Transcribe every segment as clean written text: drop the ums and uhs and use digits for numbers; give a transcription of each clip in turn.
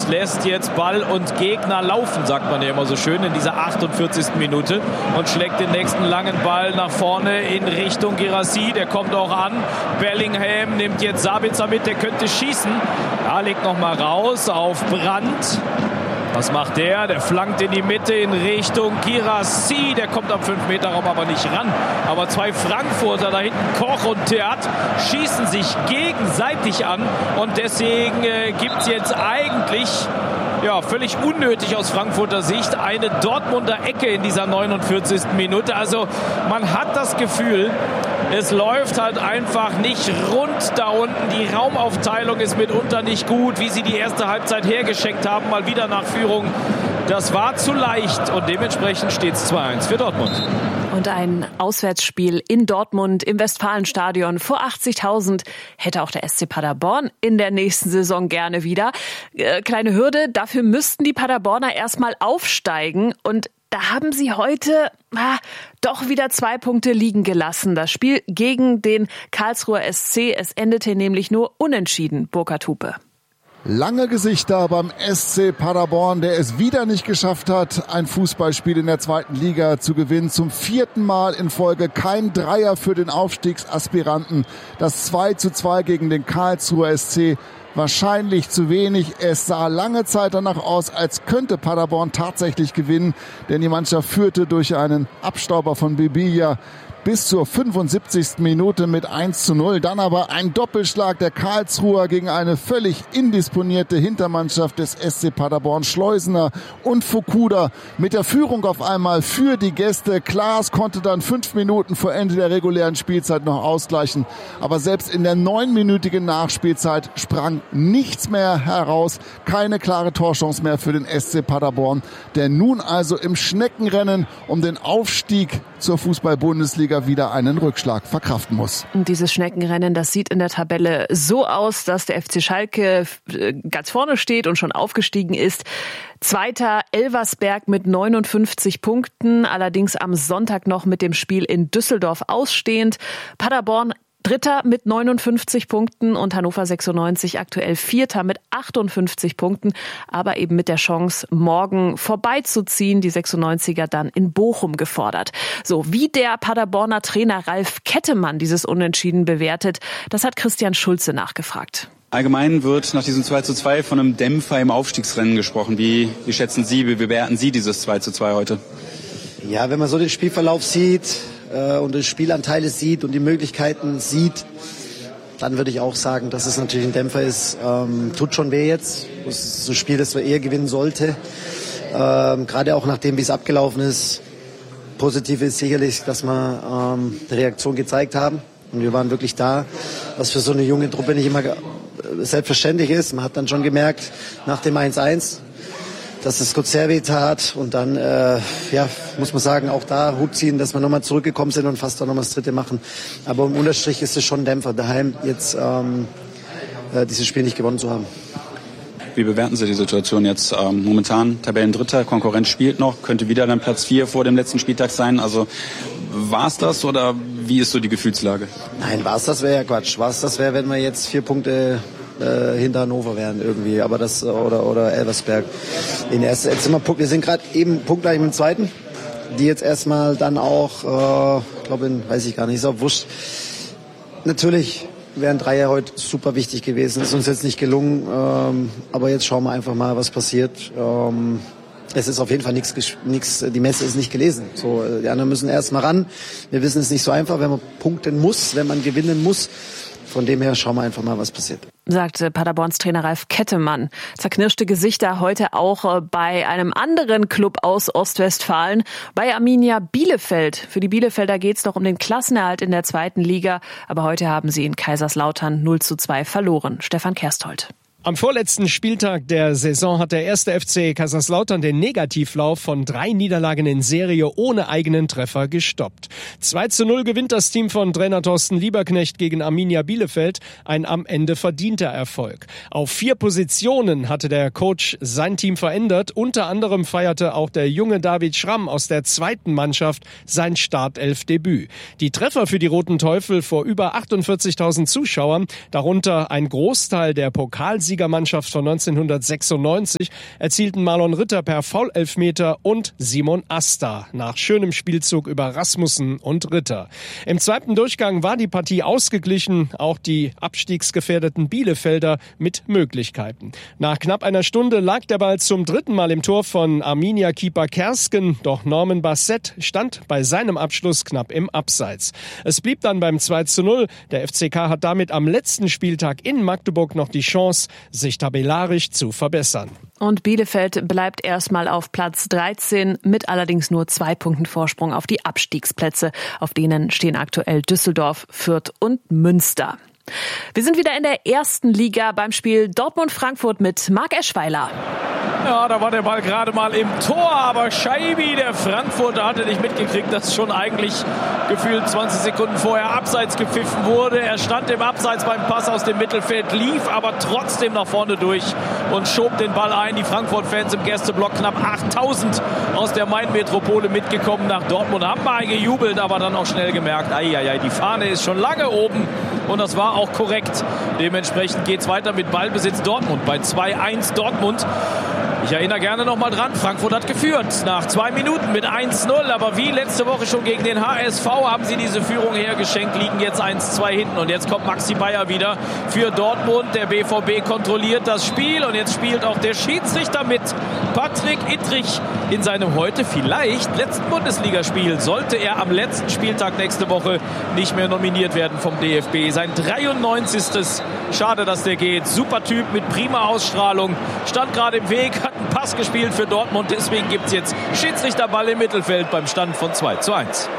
lässt jetzt Ball und Gegner laufen, sagt man ja immer so schön, in dieser 48. Minute und schlägt den nächsten langen Ball nach vorne in Richtung Guirassy. Der kommt auch an. Bellingham nimmt jetzt Sabitzer mit, der könnte schießen. Da legt nochmal raus auf Brandt. Was macht der? Der flankt in die Mitte in Richtung Guirassy. Der kommt am 5-Meter-Raum aber nicht ran. Aber zwei Frankfurter da hinten, Koch und Theat, schießen sich gegenseitig an. Und deswegen gibt es jetzt eigentlich völlig unnötig aus Frankfurter Sicht eine Dortmunder Ecke in dieser 49. Minute. Also man hat das Gefühl, es läuft halt einfach nicht rund da unten. Die Raumaufteilung ist mitunter nicht gut, wie sie die erste Halbzeit hergeschenkt haben. Mal wieder nach Führung. Das war zu leicht und dementsprechend steht es 2-1 für Dortmund. Und ein Auswärtsspiel in Dortmund im Westfalenstadion vor 80.000 hätte auch der SC Paderborn in der nächsten Saison gerne wieder. Kleine Hürde, dafür müssten die Paderborner erstmal aufsteigen und da haben sie heute doch wieder 2 Punkte liegen gelassen. Das Spiel gegen den Karlsruher SC, es endete nämlich nur unentschieden, Burkhard Hupe. Lange Gesichter beim SC Paderborn, der es wieder nicht geschafft hat, ein Fußballspiel in der 2. Liga zu gewinnen. Zum 4. Mal in Folge kein Dreier für den Aufstiegsaspiranten. Das 2:2 gegen den Karlsruher SC. Wahrscheinlich zu wenig. Es sah lange Zeit danach aus, als könnte Paderborn tatsächlich gewinnen, denn die Mannschaft führte durch einen Abstauber von Bibilla bis zur 75. Minute mit 1:0. Dann aber ein Doppelschlag der Karlsruher gegen eine völlig indisponierte Hintermannschaft des SC Paderborn. Schleusener und Fukuda mit der Führung auf einmal für die Gäste. Klaas konnte dann 5 Minuten vor Ende der regulären Spielzeit noch ausgleichen. Aber selbst in der 9-minütigen Nachspielzeit sprang nichts mehr heraus. Keine klare Torchance mehr für den SC Paderborn, der nun also im Schneckenrennen um den Aufstieg zur Fußball-Bundesliga wieder einen Rückschlag verkraften muss. Und dieses Schneckenrennen, das sieht in der Tabelle so aus, dass der FC Schalke ganz vorne steht und schon aufgestiegen ist. Zweiter Elversberg mit 59 Punkten, allerdings am Sonntag noch mit dem Spiel in Düsseldorf ausstehend. Paderborn Dritter mit 59 Punkten und Hannover 96 aktuell Vierter mit 58 Punkten, aber eben mit der Chance, morgen vorbeizuziehen. Die 96er dann in Bochum gefordert. So, wie der Paderborner Trainer Ralf Kettemann dieses Unentschieden bewertet, das hat Christian Schulze nachgefragt. Allgemein wird nach diesem 2:2 von einem Dämpfer im Aufstiegsrennen gesprochen. Wie schätzen Sie, wie bewerten Sie dieses 2:2 heute? Ja, wenn man so den Spielverlauf sieht und die Spielanteile sieht und die Möglichkeiten sieht, dann würde ich auch sagen, dass es natürlich ein Dämpfer ist. Tut schon weh jetzt. Das ist ein Spiel, das wir eher gewinnen sollte. Gerade auch nachdem, wie es abgelaufen ist. Positiv ist sicherlich, dass wir eine Reaktion gezeigt haben. Und wir waren wirklich da, was für so eine junge Truppe nicht immer selbstverständlich ist. Man hat dann schon gemerkt, nach dem 1:1, dass es kurz sehr weh tat. Und dann, muss man sagen, auch da Hut ziehen, dass wir nochmal zurückgekommen sind und fast auch nochmal das dritte machen. Aber im Unterstrich ist es schon ein Dämpfer, daheim jetzt dieses Spiel nicht gewonnen zu haben. Wie bewerten Sie die Situation jetzt? Momentan Tabellendritter, Konkurrenz spielt noch, könnte wieder dann Platz 4 vor dem letzten Spieltag sein. Also war es das oder wie ist so die Gefühlslage? Nein, war es das wäre ja Quatsch. War es das wäre, wenn wir jetzt 4 Punkte hinter Hannover wären irgendwie, aber das oder Elversberg. Jetzt sind wir sind gerade eben punktgleich mit dem Zweiten, die jetzt erstmal dann auch, weiß ich gar nicht, ist auch wurscht. Natürlich wären Dreier heute super wichtig gewesen, ist uns jetzt nicht gelungen, aber jetzt schauen wir einfach mal, was passiert. Es ist auf jeden Fall nichts, die Messe ist nicht gelesen. So, die anderen müssen erst mal ran. Wir wissen, es ist nicht so einfach, wenn man punkten muss, wenn man gewinnen muss. Von dem her schauen wir einfach mal, was passiert. Sagte Paderborns Trainer Ralf Kettemann. Zerknirschte Gesichter heute auch bei einem anderen Club aus Ostwestfalen, bei Arminia Bielefeld. Für die Bielefelder geht es noch um den Klassenerhalt in der 2. Liga. Aber heute haben sie in Kaiserslautern 0:2 verloren. Stefan Kersthold. Am vorletzten Spieltag der Saison hat der 1. FC Kaiserslautern den Negativlauf von 3 Niederlagen in Serie ohne eigenen Treffer gestoppt. 2:0 gewinnt das Team von Trainer Thorsten Lieberknecht gegen Arminia Bielefeld, ein am Ende verdienter Erfolg. Auf 4 Positionen hatte der Coach sein Team verändert. Unter anderem feierte auch der junge David Schramm aus der 2. Mannschaft sein Startelfdebüt. Die Treffer für die Roten Teufel vor über 48.000 Zuschauern, darunter ein Großteil der Pokalsieger Pokalsiegermannschaft von 1996 erzielten Marlon Ritter per Foul-Elfmeter und Simon Asta nach schönem Spielzug über Rasmussen und Ritter. Im zweiten Durchgang war die Partie ausgeglichen, auch die abstiegsgefährdeten Bielefelder mit Möglichkeiten. Nach knapp einer Stunde lag der Ball zum dritten Mal im Tor von Arminia-Keeper Kersken, doch Norman Bassett stand bei seinem Abschluss knapp im Abseits. Es blieb dann beim 2:0. Der FCK hat damit am letzten Spieltag in Magdeburg noch die Chance, sich tabellarisch zu verbessern. Und Bielefeld bleibt erstmal auf Platz 13 mit allerdings nur 2 Punkten Vorsprung auf die Abstiegsplätze. Auf denen stehen aktuell Düsseldorf, Fürth und Münster. Wir sind wieder in der ersten Liga beim Spiel Dortmund-Frankfurt mit Marc Eschweiler. Ja, da war der Ball gerade mal im Tor, aber Scheibi, der Frankfurter, hatte nicht mitgekriegt, dass schon eigentlich gefühlt 20 Sekunden vorher abseits gepfiffen wurde. Er stand im Abseits beim Pass aus dem Mittelfeld, lief aber trotzdem nach vorne durch und schob den Ball ein. Die Frankfurt-Fans im Gästeblock, knapp 8000 aus der Main-Metropole mitgekommen nach Dortmund, haben mal gejubelt, aber dann auch schnell gemerkt, die Fahne ist schon lange oben und das war auch korrekt. Dementsprechend geht es weiter mit Ballbesitz Dortmund bei 2:1 Dortmund. Ich erinnere gerne noch mal dran, Frankfurt hat geführt nach 2 Minuten mit 1:0, aber wie letzte Woche schon gegen den HSV haben sie diese Führung hergeschenkt, liegen jetzt 1:2 hinten und jetzt kommt Maxi Bayer wieder für Dortmund. Der BVB kontrolliert das Spiel und jetzt spielt auch der Schiedsrichter mit. Patrick Ittrich in seinem heute vielleicht letzten Bundesligaspiel, sollte er am letzten Spieltag nächste Woche nicht mehr nominiert werden vom DFB. Sein 93. Schade, dass der geht. Super Typ mit prima Ausstrahlung, stand gerade im Weg, hat einen Pass gespielt für Dortmund. Deswegen gibt es jetzt Schiedsrichterball im Mittelfeld beim Stand von 2:1.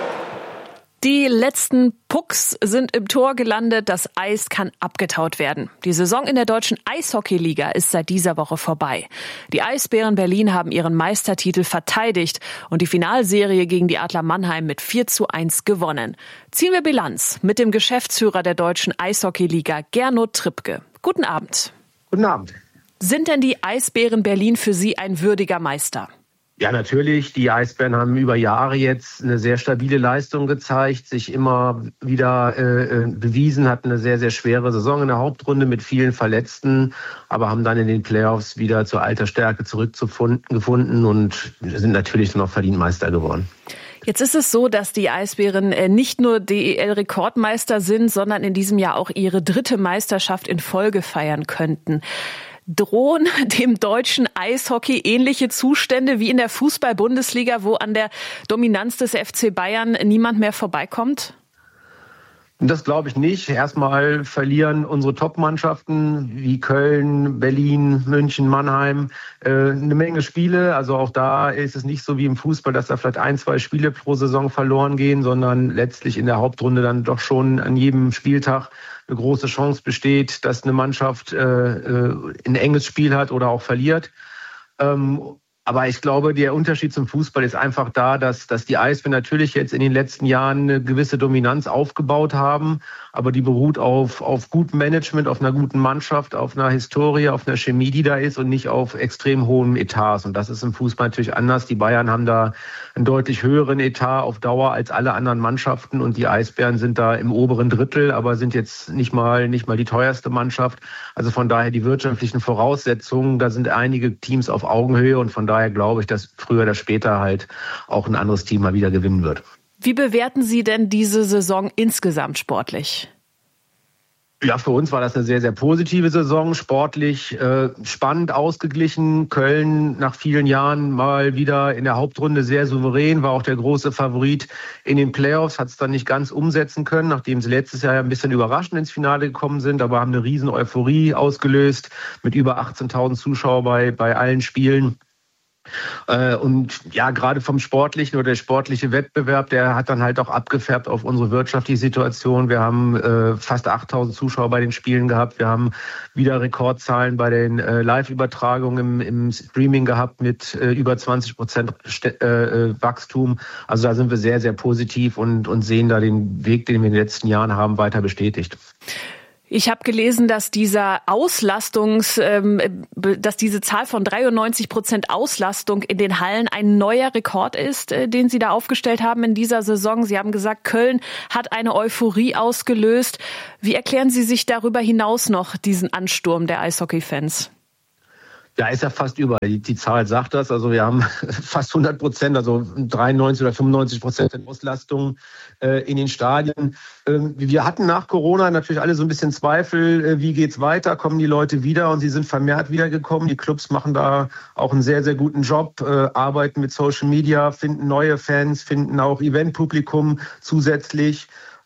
Die letzten Pucks sind im Tor gelandet. Das Eis kann abgetaut werden. Die Saison in der deutschen Eishockeyliga ist seit dieser Woche vorbei. Die Eisbären Berlin haben ihren Meistertitel verteidigt und die Finalserie gegen die Adler Mannheim mit 4:1 gewonnen. Ziehen wir Bilanz mit dem Geschäftsführer der deutschen Eishockeyliga, Gernot Trippke. Guten Abend. Guten Abend. Sind denn die Eisbären Berlin für Sie ein würdiger Meister? Ja, natürlich. Die Eisbären haben über Jahre jetzt eine sehr stabile Leistung gezeigt, sich immer wieder bewiesen, hatten eine sehr, sehr schwere Saison in der Hauptrunde mit vielen Verletzten, aber haben dann in den Playoffs wieder zur alter Stärke zurückgefunden und sind natürlich dann auch verdient Meister geworden. Jetzt ist es so, dass die Eisbären nicht nur DEL-Rekordmeister sind, sondern in diesem Jahr auch ihre 3. Meisterschaft in Folge feiern könnten. Drohen dem deutschen Eishockey ähnliche Zustände wie in der Fußball-Bundesliga, wo an der Dominanz des FC Bayern niemand mehr vorbeikommt? Das glaube ich nicht. Erstmal verlieren unsere Top-Mannschaften wie Köln, Berlin, München, Mannheim eine Menge Spiele. Also auch da ist es nicht so wie im Fußball, dass da vielleicht 1-2 Spiele pro Saison verloren gehen, sondern letztlich in der Hauptrunde dann doch schon an jedem Spieltag eine große Chance besteht, dass eine Mannschaft ein enges Spiel hat oder auch verliert. Aber ich glaube, der Unterschied zum Fußball ist einfach da, dass die Eisbären natürlich jetzt in den letzten Jahren eine gewisse Dominanz aufgebaut haben, aber die beruht auf gutem Management, auf einer guten Mannschaft, auf einer Historie, auf einer Chemie, die da ist und nicht auf extrem hohen Etats. Und das ist im Fußball natürlich anders. Die Bayern haben da einen deutlich höheren Etat auf Dauer als alle anderen Mannschaften und die Eisbären sind da im oberen Drittel, aber sind jetzt nicht mal die teuerste Mannschaft. Also von daher die wirtschaftlichen Voraussetzungen, da sind einige Teams auf Augenhöhe und von daher glaube ich, dass früher oder später halt auch ein anderes Team mal wieder gewinnen wird. Wie bewerten Sie denn diese Saison insgesamt sportlich? Ja, für uns war das eine sehr, sehr positive Saison, sportlich spannend, ausgeglichen. Köln nach vielen Jahren mal wieder in der Hauptrunde sehr souverän, war auch der große Favorit in den Playoffs, hat es dann nicht ganz umsetzen können, nachdem sie letztes Jahr ein bisschen überraschend ins Finale gekommen sind, aber haben eine riesen Euphorie ausgelöst mit über 18.000 Zuschauern bei allen Spielen. Und ja, gerade vom Sportlichen oder der sportliche Wettbewerb, der hat dann halt auch abgefärbt auf unsere wirtschaftliche Situation. Wir haben fast 8.000 Zuschauer bei den Spielen gehabt. Wir haben wieder Rekordzahlen bei den Live-Übertragungen im Streaming gehabt mit über 20% Wachstum. Also da sind wir sehr, sehr positiv und sehen da den Weg, den wir in den letzten Jahren haben, weiter bestätigt. Ich habe gelesen, dass diese Zahl von 93% Auslastung in den Hallen ein neuer Rekord ist, den Sie da aufgestellt haben in dieser Saison. Sie haben gesagt, Köln hat eine Euphorie ausgelöst. Wie erklären Sie sich darüber hinaus noch diesen Ansturm der Eishockey-Fans? Ja, ist ja fast überall. Die Zahl sagt das. Also wir haben fast 100%, also 93 oder 95% Auslastung in den Stadien. Wir hatten nach Corona natürlich alle so ein bisschen Zweifel, wie geht's weiter, kommen die Leute wieder, und sie sind vermehrt wiedergekommen. Die Clubs machen da auch einen sehr, sehr guten Job, arbeiten mit Social Media, finden neue Fans, finden auch Eventpublikum zusätzlich.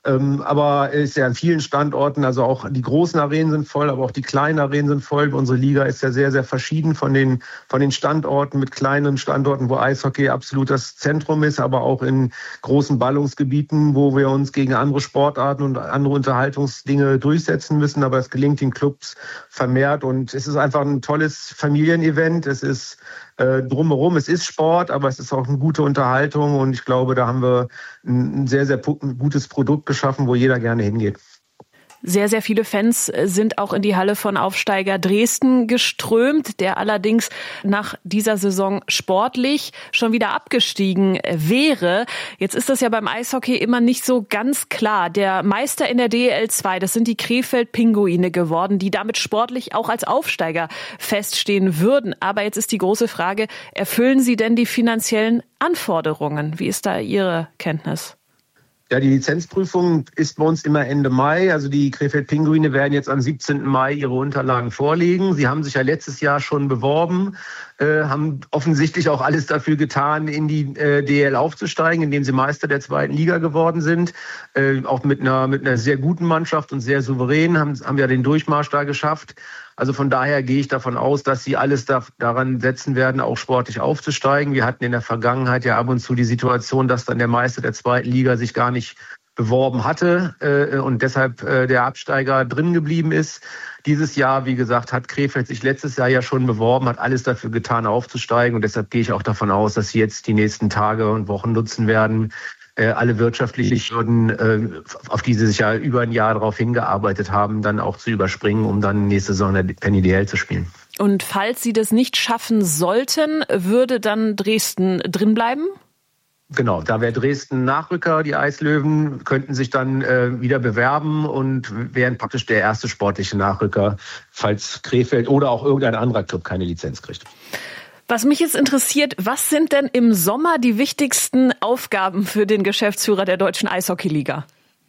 Aber es ist ja an vielen Standorten, also auch die großen Arenen sind voll, aber auch die kleinen Arenen sind voll. Unsere Liga ist ja sehr, sehr verschieden von den Standorten, mit kleinen Standorten, wo Eishockey absolut das Zentrum ist, aber auch in großen Ballungsgebieten, wo wir uns gegen andere Sportarten und andere Unterhaltungsdinge durchsetzen müssen. Aber es gelingt den Clubs vermehrt, und es ist einfach ein tolles Familienevent. Es ist drumherum, es ist Sport, aber es ist auch eine gute Unterhaltung, und ich glaube, da haben wir ein sehr, sehr gutes Produkt geschaffen, wo jeder gerne hingeht. Sehr, sehr viele Fans sind auch in die Halle von Aufsteiger Dresden geströmt, der allerdings nach dieser Saison sportlich schon wieder abgestiegen wäre. Jetzt ist das ja beim Eishockey immer nicht so ganz klar. Der Meister in der DEL 2, das sind die Krefeld-Pinguine geworden, die damit sportlich auch als Aufsteiger feststehen würden. Aber jetzt ist die große Frage, erfüllen sie denn die finanziellen Anforderungen? Wie ist da Ihre Kenntnis? Ja, die Lizenzprüfung ist bei uns immer Ende Mai. Also die Krefeld-Pinguine werden jetzt am 17. Mai ihre Unterlagen vorlegen. Sie haben sich ja letztes Jahr schon beworben, haben offensichtlich auch alles dafür getan, in die DEL aufzusteigen, indem sie Meister der 2. Liga geworden sind. Auch mit einer sehr guten Mannschaft und sehr souverän, haben ja den Durchmarsch da geschafft. Also von daher gehe ich davon aus, dass sie alles daran setzen werden, auch sportlich aufzusteigen. Wir hatten in der Vergangenheit ja ab und zu die Situation, dass dann der Meister der 2. Liga sich gar nicht beworben hatte und deshalb der Absteiger drin geblieben ist. Dieses Jahr, wie gesagt, hat Krefeld sich letztes Jahr ja schon beworben, hat alles dafür getan, aufzusteigen. Und deshalb gehe ich auch davon aus, dass sie jetzt die nächsten Tage und Wochen nutzen werden, alle wirtschaftlichen Hürden, auf die sie sich ja über ein Jahr darauf hingearbeitet haben, dann auch zu überspringen, um dann nächste Saison in der Penny DL zu spielen. Und falls sie das nicht schaffen sollten, würde dann Dresden drin bleiben? Genau, da wäre Dresden Nachrücker. Die Eislöwen könnten sich dann wieder bewerben und wären praktisch der erste sportliche Nachrücker, falls Krefeld oder auch irgendein anderer Club keine Lizenz kriegt. Was mich jetzt interessiert, was sind denn im Sommer die wichtigsten Aufgaben für den Geschäftsführer der Deutschen Eishockeyliga?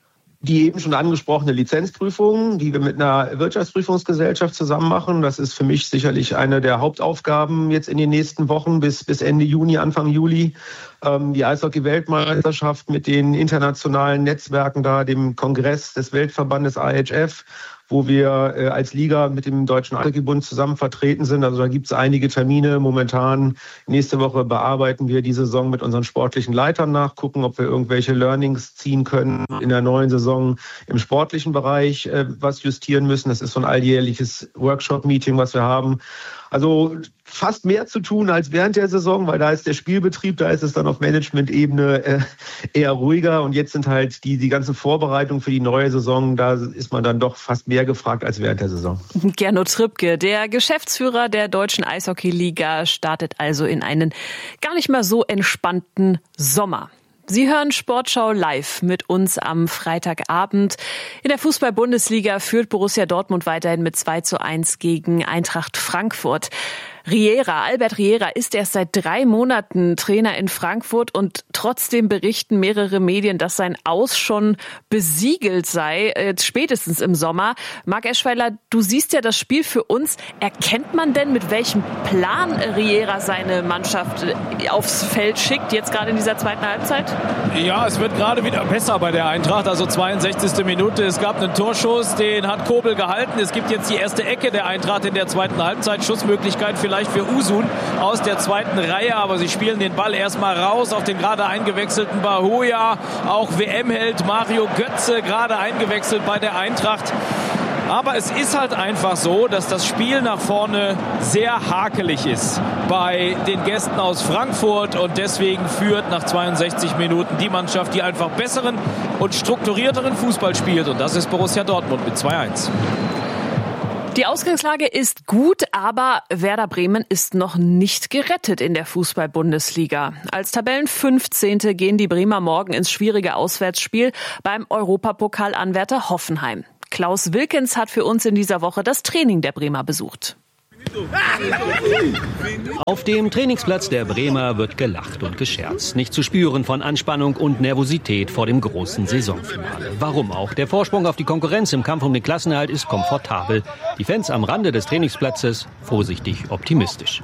Die eben schon angesprochene Lizenzprüfung, die wir mit einer Wirtschaftsprüfungsgesellschaft zusammen machen. Das ist für mich sicherlich eine der Hauptaufgaben jetzt in den nächsten Wochen bis Ende Juni, Anfang Juli. Die Eishockey-Weltmeisterschaft mit den internationalen Netzwerken da, dem Kongress des Weltverbandes IHF, wo wir als Liga mit dem Deutschen Eishockeybund zusammen vertreten sind. Also da gibt es einige Termine. Momentan, nächste Woche bearbeiten wir die Saison mit unseren sportlichen Leitern nach, gucken, ob wir irgendwelche Learnings ziehen können in der neuen Saison im sportlichen Bereich, was justieren müssen. Das ist so ein alljährliches Workshop-Meeting, was wir haben. Also fast mehr zu tun als während der Saison, weil da ist der Spielbetrieb, da ist es dann auf Management-Ebene eher ruhiger. Und jetzt sind halt die ganzen Vorbereitungen für die neue Saison, da ist man dann doch fast mehr gefragt als während der Saison. Gernot Trippke, der Geschäftsführer der Deutschen Eishockeyliga, startet also in einen gar nicht mal so entspannten Sommer. Sie hören Sportschau live mit uns am Freitagabend. In der Fußball-Bundesliga führt Borussia Dortmund weiterhin mit 2:1 gegen Eintracht Frankfurt. Albert Riera ist erst seit 3 Monaten Trainer in Frankfurt, und trotzdem berichten mehrere Medien, dass sein Aus schon besiegelt sei, spätestens im Sommer. Marc Eschweiler, du siehst ja das Spiel für uns. Erkennt man denn, mit welchem Plan Riera seine Mannschaft aufs Feld schickt, jetzt gerade in dieser zweiten Halbzeit? Ja, es wird gerade wieder besser bei der Eintracht. Also 62. Minute, es gab einen Torschuss, den hat Kobel gehalten. Es gibt jetzt die erste Ecke der Eintracht in der zweiten Halbzeit. Schussmöglichkeit vielleicht für Usun aus der zweiten Reihe, aber sie spielen den Ball erstmal raus auf den gerade eingewechselten Bahoja. Auch WM-Held Mario Götze gerade eingewechselt bei der Eintracht. Aber es ist halt einfach so, dass das Spiel nach vorne sehr hakelig ist bei den Gästen aus Frankfurt und deswegen führt nach 62 Minuten die Mannschaft, die einfach besseren und strukturierteren Fußball spielt, und das ist Borussia Dortmund mit 2-1. Die Ausgangslage ist gut, aber Werder Bremen ist noch nicht gerettet in der Fußball-Bundesliga. Als Tabellen-15. gehen die Bremer morgen ins schwierige Auswärtsspiel beim Europapokalanwärter Hoffenheim. Klaus Wilkens hat für uns in dieser Woche das Training der Bremer besucht. Auf dem Trainingsplatz der Bremer wird gelacht und gescherzt. Nicht zu spüren von Anspannung und Nervosität vor dem großen Saisonfinale. Warum auch? Der Vorsprung auf die Konkurrenz im Kampf um den Klassenerhalt ist komfortabel. Die Fans am Rande des Trainingsplatzes vorsichtig optimistisch.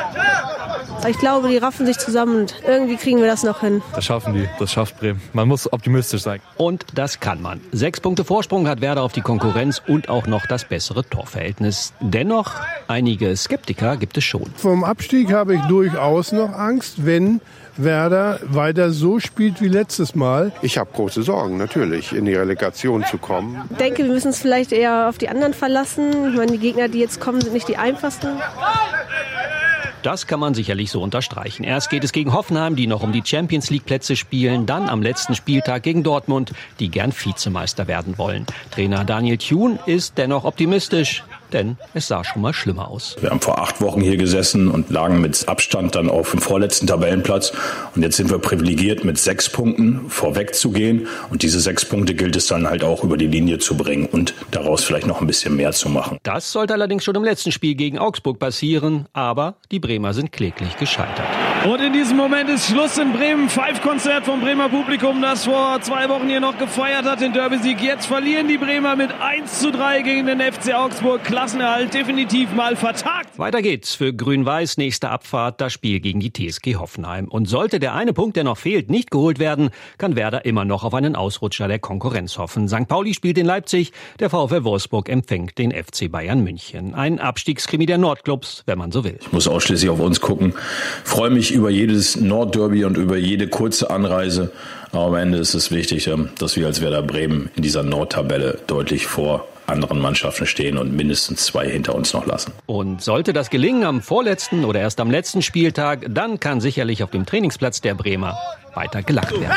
Ich glaube, die raffen sich zusammen und irgendwie kriegen wir das noch hin. Das schaffen die, das schafft Bremen. Man muss optimistisch sein. Und das kann man. 6 Punkte Vorsprung hat Werder auf die Konkurrenz und auch noch das bessere Torverhältnis. Dennoch, einige Skeptiker gibt es schon. Vom Abstieg habe ich durchaus noch Angst, wenn Werder weiter so spielt wie letztes Mal. Ich habe große Sorgen, natürlich, in die Relegation zu kommen. Ich denke, wir müssen es vielleicht eher auf die anderen verlassen. Ich meine, die Gegner, die jetzt kommen, sind nicht die einfachsten. Das kann man sicherlich so unterstreichen. Erst geht es gegen Hoffenheim, die noch um die Champions-League-Plätze spielen. Dann am letzten Spieltag gegen Dortmund, die gern Vizemeister werden wollen. Trainer Daniel Thun ist dennoch optimistisch, denn es sah schon mal schlimmer aus. Wir haben vor 8 Wochen hier gesessen und lagen mit Abstand dann auf dem vorletzten Tabellenplatz. Und jetzt sind wir privilegiert, mit 6 Punkten vorweg zu gehen. Und diese 6 Punkte gilt es dann halt auch über die Linie zu bringen und daraus vielleicht noch ein bisschen mehr zu machen. Das sollte allerdings schon im letzten Spiel gegen Augsburg passieren. Aber die Bremer sind kläglich gescheitert. Und in diesem Moment ist Schluss in Bremen. Five-Konzert vom Bremer Publikum, das vor 2 Wochen hier noch gefeiert hat, den Derby-Sieg. Jetzt verlieren die Bremer mit 1:3 gegen den FC Augsburg. Klassenerhalt definitiv mal vertagt. Weiter geht's für Grün-Weiß. Nächste Abfahrt, das Spiel gegen die TSG Hoffenheim. Und sollte der eine Punkt, der noch fehlt, nicht geholt werden, kann Werder immer noch auf einen Ausrutscher der Konkurrenz hoffen. St. Pauli spielt in Leipzig, der VfL Wolfsburg empfängt den FC Bayern München. Ein Abstiegskrimi der Nordclubs, wenn man so will. Ich muss ausschließlich auf uns gucken. Freue mich über jedes Nordderby und über jede kurze Anreise. Aber am Ende ist es wichtig, dass wir als Werder Bremen in dieser Nordtabelle deutlich vor anderen Mannschaften stehen und mindestens 2 hinter uns noch lassen. Und sollte das gelingen am vorletzten oder erst am letzten Spieltag, dann kann sicherlich auf dem Trainingsplatz der Bremer weiter gelacht werden.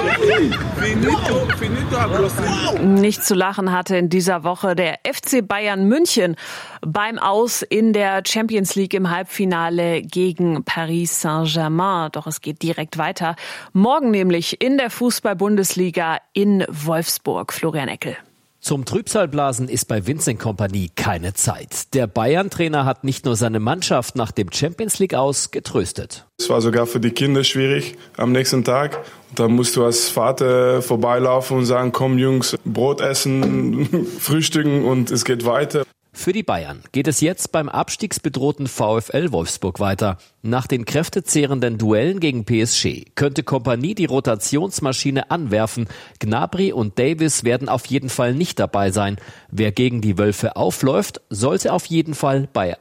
Nicht zu lachen hatte in dieser Woche der FC Bayern München beim Aus in der Champions League im Halbfinale gegen Paris Saint-Germain. Doch es geht direkt weiter. Morgen nämlich in der Fußball-Bundesliga in Wolfsburg. Florian Eckel. Zum Trübsalblasen ist bei Vincent Kompany keine Zeit. Der Bayern-Trainer hat nicht nur seine Mannschaft nach dem Champions-League-Aus getröstet. Es war sogar für die Kinder schwierig am nächsten Tag. Da musst du als Vater vorbeilaufen und sagen, komm Jungs, Brot essen, frühstücken und es geht weiter. Für die Bayern geht es jetzt beim abstiegsbedrohten VfL Wolfsburg weiter. Nach den kräftezehrenden Duellen gegen PSG könnte Kompany die Rotationsmaschine anwerfen. Gnabry und Davis werden auf jeden Fall nicht dabei sein. Wer gegen die Wölfe aufläuft, sollte auf jeden Fall bei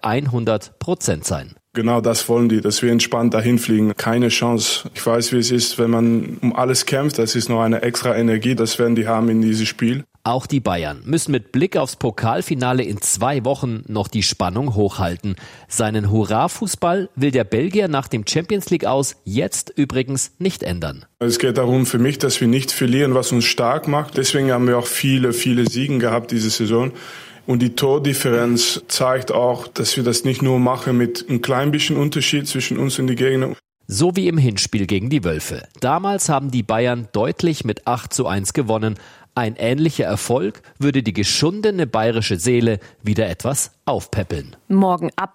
100% sein. Genau das wollen die, dass wir entspannt dahin fliegen. Keine Chance. Ich weiß, wie es ist, wenn man um alles kämpft. Das ist noch eine extra Energie, das werden die haben in diesem Spiel. Auch die Bayern müssen mit Blick aufs Pokalfinale in 2 Wochen noch die Spannung hochhalten. Seinen Hurra-Fußball will der Belgier nach dem Champions-League-Aus jetzt übrigens nicht ändern. Es geht darum für mich, dass wir nicht verlieren, was uns stark macht. Deswegen haben wir auch viele Siegen gehabt diese Saison. Und die Tordifferenz zeigt auch, dass wir das nicht nur machen mit ein klein bisschen Unterschied zwischen uns und die Gegner. So wie im Hinspiel gegen die Wölfe. Damals haben die Bayern deutlich mit 8:1 gewonnen. Ein ähnlicher Erfolg würde die geschundene bayerische Seele wieder etwas aufpäppeln. Morgen ab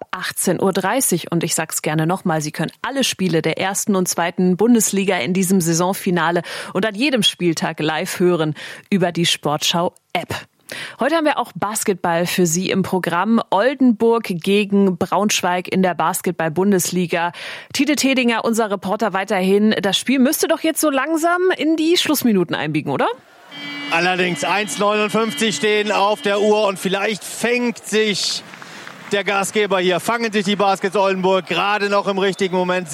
18:30 Uhr. Und ich sag's gerne nochmal, Sie können alle Spiele der 1. und 2. Bundesliga in diesem Saisonfinale und an jedem Spieltag live hören über die Sportschau-App. Heute haben wir auch Basketball für Sie im Programm. Oldenburg gegen Braunschweig in der Basketball-Bundesliga. Tite Tedinger, unser Reporter weiterhin. Das Spiel müsste doch jetzt so langsam in die Schlussminuten einbiegen, oder? Allerdings 1:59 stehen auf der Uhr und vielleicht fängt sich der Gastgeber hier, fangen sich die Baskets Oldenburg gerade noch im richtigen Moment.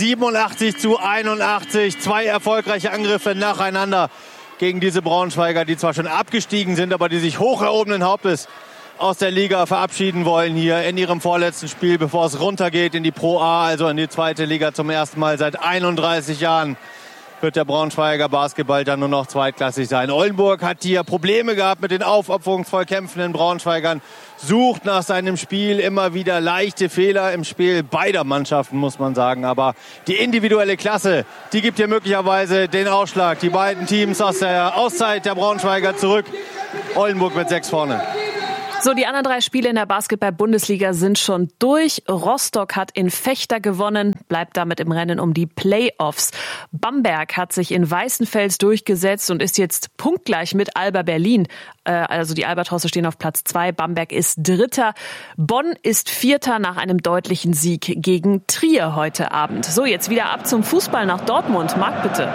87:81, 2 erfolgreiche Angriffe nacheinander gegen diese Braunschweiger, die zwar schon abgestiegen sind, aber die sich hoch erhobenen Hauptes aus der Liga verabschieden wollen hier in ihrem vorletzten Spiel, bevor es runtergeht in die Pro A, also in die zweite Liga zum ersten Mal seit 31 Jahren. Wird der Braunschweiger Basketball dann nur noch zweitklassig sein. Oldenburg hat hier Probleme gehabt mit den aufopferungsvoll kämpfenden Braunschweigern, sucht nach seinem Spiel immer wieder leichte Fehler im Spiel beider Mannschaften, muss man sagen. Aber die individuelle Klasse, die gibt hier möglicherweise den Ausschlag. Die beiden Teams aus der Auszeit der Braunschweiger zurück. Oldenburg mit 6 vorne. So, die anderen 3 Spiele in der Basketball-Bundesliga sind schon durch. Rostock hat in Vechta gewonnen, bleibt damit im Rennen um die Playoffs. Bamberg hat sich in Weißenfels durchgesetzt und ist jetzt punktgleich mit Alba Berlin. Also die Albatrosse stehen auf Platz 2, Bamberg ist Dritter. Bonn ist Vierter nach einem deutlichen Sieg gegen Trier heute Abend. So, jetzt wieder ab zum Fußball nach Dortmund. Marc, bitte.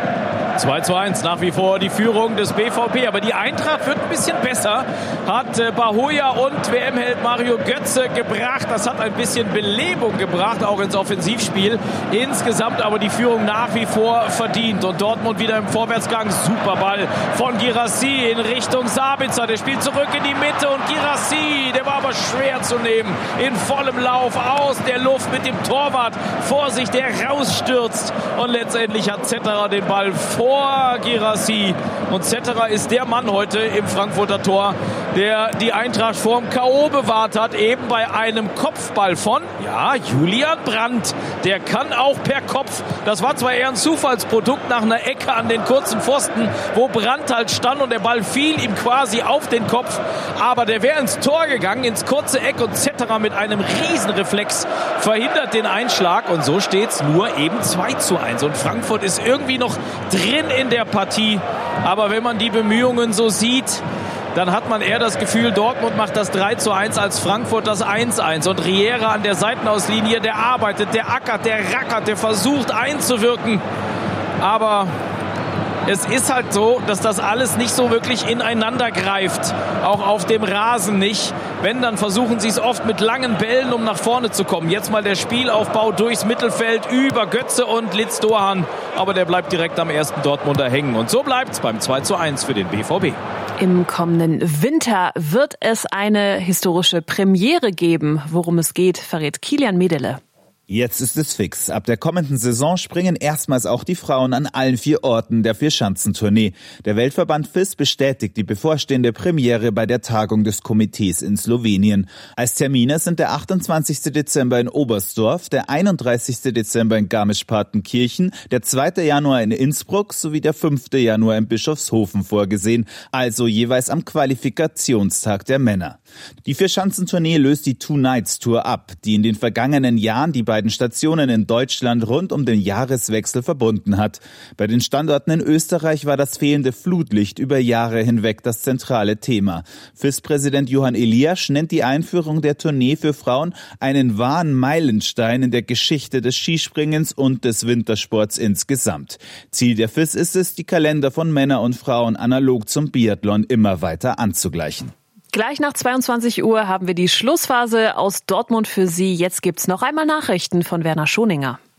2:1 nach wie vor die Führung des BVB. Aber die Eintracht wird ein bisschen besser. Hat Bahoja und WM-Held Mario Götze gebracht. Das hat ein bisschen Belebung gebracht, auch ins Offensivspiel. Insgesamt aber die Führung nach wie vor verdient. Und Dortmund wieder im Vorwärtsgang. Super Ball von Guirassy in Richtung Sabitzer. Der spielt zurück in die Mitte. Und Guirassy, der war aber schwer zu nehmen. In vollem Lauf aus der Luft mit dem Torwart vor sich, der rausstürzt. Und letztendlich hat Zetterer den Ball vor Guirassy. Und Zetterer ist der Mann heute im Frankfurter Tor, der die Eintracht vorm K.O. bewahrt hat, eben bei einem Kopfball von, Julian Brandt. Der kann auch per Kopf. Das war zwar eher ein Zufallsprodukt nach einer Ecke an den kurzen Pfosten, wo Brandt halt stand und der Ball fiel ihm quasi auf den Kopf. Aber der wäre ins Tor gegangen, ins kurze Eck, und Zetterer mit einem Riesenreflex verhindert den Einschlag. Und so steht es nur eben 2:1. Und Frankfurt ist irgendwie noch drin in der Partie. Aber wenn man die Bemühungen so sieht, dann hat man eher das Gefühl, Dortmund macht das 3:1 als Frankfurt das 1:1. Und Riera an der Seitenauslinie, der arbeitet, der ackert, der rackert, der versucht einzuwirken. Aber es ist halt so, dass das alles nicht so wirklich ineinander greift. Auch auf dem Rasen nicht. Wenn, dann versuchen sie es oft mit langen Bällen, um nach vorne zu kommen. Jetzt mal der Spielaufbau durchs Mittelfeld über Götze und Litz Dohan. Aber der bleibt direkt am ersten Dortmunder hängen. Und so bleibt es beim 2:1 für den BVB. Im kommenden Winter wird es eine historische Premiere geben. Worum es geht, verrät Kilian Medele. Jetzt ist es fix. Ab der kommenden Saison springen erstmals auch die Frauen an allen 4 Orten der Vierschanzentournee. Der Weltverband FIS bestätigt die bevorstehende Premiere bei der Tagung des Komitees in Slowenien. Als Termine sind der 28. Dezember in Oberstdorf, der 31. Dezember in Garmisch-Partenkirchen, der 2. Januar in Innsbruck sowie der 5. Januar in Bischofshofen vorgesehen, also jeweils am Qualifikationstag der Männer. Die Vierschanzentournee löst die Two Nights Tour ab, die in den vergangenen Jahren die beiden Stationen in Deutschland rund um den Jahreswechsel verbunden hat. Bei den Standorten in Österreich war das fehlende Flutlicht über Jahre hinweg das zentrale Thema. FIS-Präsident Johann Eliasch nennt die Einführung der Tournee für Frauen einen wahren Meilenstein in der Geschichte des Skispringens und des Wintersports insgesamt. Ziel der FIS ist es, die Kalender von Männern und Frauen analog zum Biathlon immer weiter anzugleichen. Gleich nach 22 Uhr haben wir die Schlussphase aus Dortmund für Sie. Jetzt gibt's noch einmal Nachrichten von Werner Schoninger.